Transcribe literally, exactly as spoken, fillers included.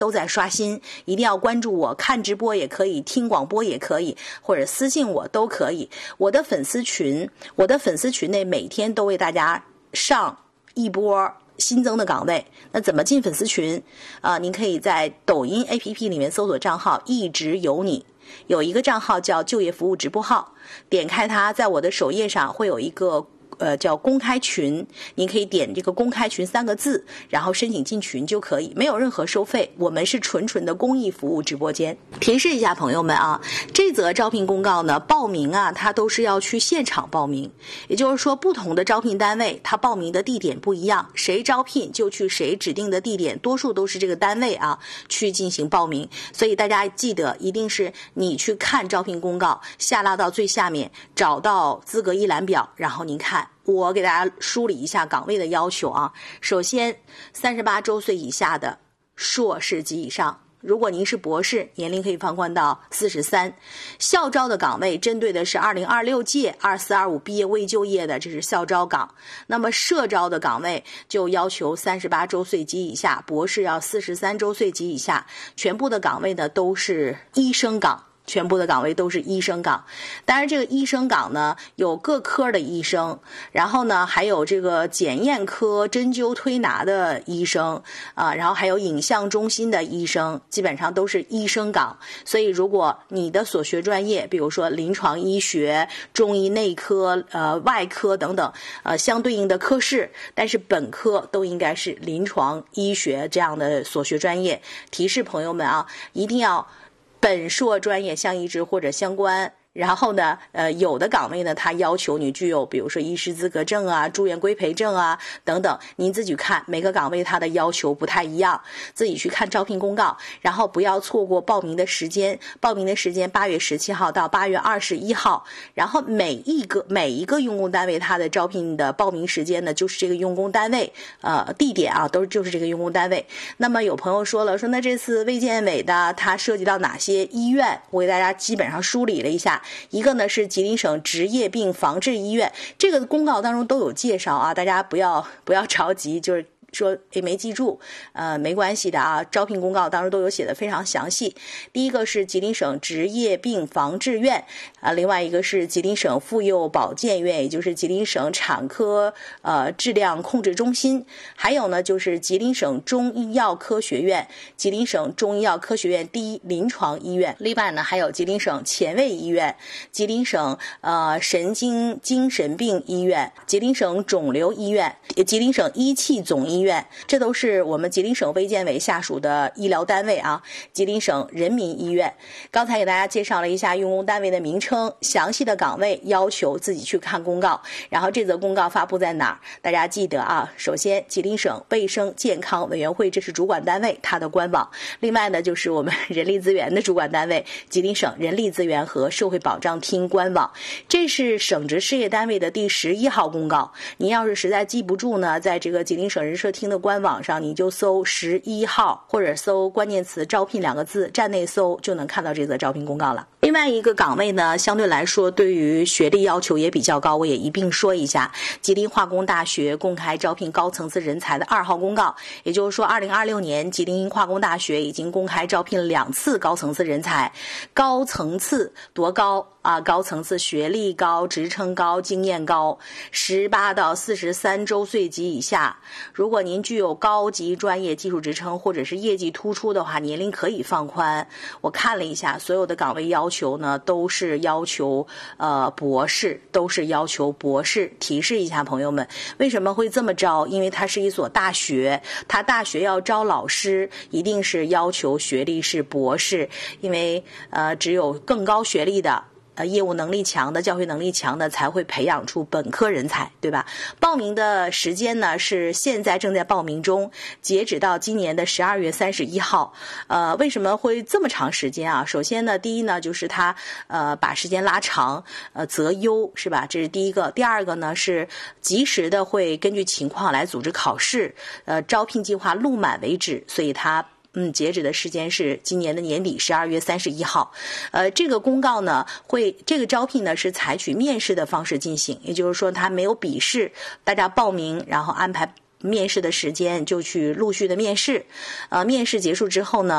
都在刷新，一定要关注我，看直播也可以，听广播也可以，或者私信我都可以。我的粉丝群，我的粉丝群内每天都为大家上一波新增的岗位。那怎么进粉丝群啊、呃？您可以在抖音 A P P 里面搜索账号一直有你，有一个账号叫就业服务直播号，点开它，在我的首页上会有一个呃，叫公开群，您可以点这个公开群三个字，然后申请进群就可以，没有任何收费，我们是纯纯的公益服务直播间。提示一下朋友们啊，这则招聘公告呢，报名啊，它都是要去现场报名，也就是说不同的招聘单位它报名的地点不一样，谁招聘就去谁指定的地点，多数都是这个单位啊去进行报名，所以大家记得一定是你去看招聘公告，下拉到最下面，找到资格一览表，然后您看。我给大家梳理一下岗位的要求啊。首先，三十八周岁以下的硕士及以上，如果您是博士，年龄可以放宽到四十三。校招的岗位针对的是二零二六届二四二五毕业未就业的，这是校招岗。那么社招的岗位就要求三十八周岁及以下，博士要四十三周岁及以下。全部的岗位呢都是医生岗。全部的岗位都是医生岗，当然这个医生岗呢有各科的医生，然后呢还有这个检验科、针灸推拿的医生啊，然后还有影像中心的医生，基本上都是医生岗。所以如果你的所学专业，比如说临床医学、中医内科、呃外科等等，呃相对应的科室，但是本科都应该是临床医学这样的所学专业。提示朋友们啊，一定要本硕专业相一致或者相关。然后呢，呃，有的岗位呢，它要求你具有，比如说医师资格证啊、住院规培证啊等等，您自己看，每个岗位它的要求不太一样，自己去看招聘公告，然后不要错过报名的时间。报名的时间八月十七号到八月二十一号，然后每一个每一个用工单位它的招聘的报名时间呢，就是这个用工单位，呃，地点啊，都是就是这个用工单位。那么有朋友说了，说那这次卫健委的它涉及到哪些医院？我给大家基本上梳理了一下。一个呢是吉林省职业病防治医院，这个公告当中都有介绍啊，大家不要不要着急，就是说诶没记住，呃没关系的啊，招聘公告当中都有写的非常详细。第一个是吉林省职业病防治院啊，另外一个是吉林省妇幼保健院，也就是吉林省产科呃质量控制中心，还有呢就是吉林省中医药科学院、吉林省中医药科学院第一临床医院，另外呢还有吉林省前卫医院、吉林省呃神经精神病医院、吉林省肿瘤医院、吉林省医气总医院。医院，这都是我们吉林省卫健委下属的医疗单位啊。吉林省人民医院，刚才给大家介绍了一下用工单位的名称，详细的岗位要求自己去看公告。然后这则公告发布在哪儿？大家记得啊，首先吉林省卫生健康委员会，这是主管单位，它的官网。另外呢，就是我们人力资源的主管单位，吉林省人力资源和社会保障厅官网。这是省直事业单位的第十一号公告。您要是实在记不住呢，在这个吉林省人社厅的官网上，你就搜十一号，或者搜关键词招聘两个字，站内搜就能看到这则招聘公告了。另外一个岗位呢，相对来说对于学历要求也比较高，我也一并说一下。吉林化工大学公开招聘高层次人才的二号公告，也就是说二零二六年吉林化工大学已经公开招聘了两次高层次人才。高层次多高啊？高层次学历高、职称高、经验高，十八到四十三周岁及以下。如果您具有高级专业技术职称或者是业绩突出的话，年龄可以放宽。我看了一下，所有的岗位要求呢，都是要求呃博士，都是要求博士。提示一下朋友们，为什么会这么招？因为它是一所大学，它大学要招老师，一定是要求学历是博士，因为呃只有更高学历的。呃，业务能力强的、教学能力强的才会培养出本科人才，对吧？报名的时间呢是现在正在报名中，截止到今年的十二月三十一号。呃，为什么会这么长时间啊？首先呢，第一呢就是他呃把时间拉长，呃择优是吧？这是第一个。第二个呢是及时的会根据情况来组织考试，呃，招聘计划录满为止，所以他。嗯，截止的时间是今年的年底十二月三十一号。呃，这个公告呢，会这个招聘呢是采取面试的方式进行，也就是说它没有笔试，大家报名然后安排面试的时间就去陆续的面试。呃，面试结束之后呢。